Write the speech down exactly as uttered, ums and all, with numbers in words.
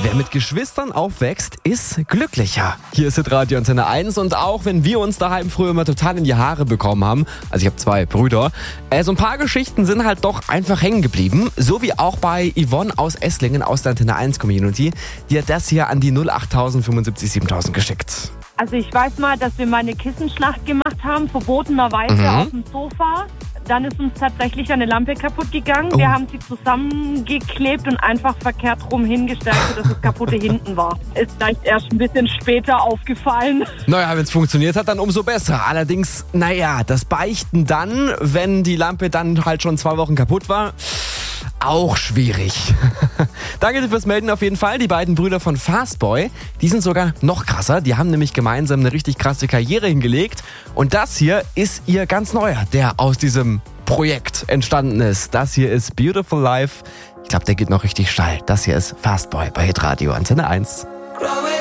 Wer mit Geschwistern aufwächst, ist glücklicher. Hier ist Radio Antenne eins und auch wenn wir uns daheim früher immer total in die Haare bekommen haben, also ich habe zwei Brüder, äh, so ein paar Geschichten sind halt doch einfach hängen geblieben. So wie auch bei Yvonne aus Esslingen aus der Antenne eins Community. Die hat das hier an die null acht null null fünfundsiebzig siebentausend geschickt. Also ich weiß mal, dass wir mal eine Kissenschlacht gemacht haben, verbotenerweise mhm. auf dem Sofa. Dann ist uns tatsächlich eine Lampe kaputt gegangen. Oh. Wir haben sie zusammengeklebt und einfach verkehrt rum hingestellt, sodass das kaputte hinten war. Ist vielleicht erst ein bisschen später aufgefallen. Naja, wenn es funktioniert hat, dann umso besser. Allerdings, naja, das Beichten dann, wenn die Lampe dann halt schon zwei Wochen kaputt war, auch schwierig. Danke dir fürs Melden auf jeden Fall. Die beiden Brüder von Fastboy, die sind sogar noch krasser. Die haben nämlich gemeinsam eine richtig krasse Karriere hingelegt. Und das hier ist ihr ganz neuer, der aus diesem Projekt entstanden ist. Das hier ist Beautiful Life. Ich glaube, der geht noch richtig steil. Das hier ist Fastboy bei Hitradio Antenne eins.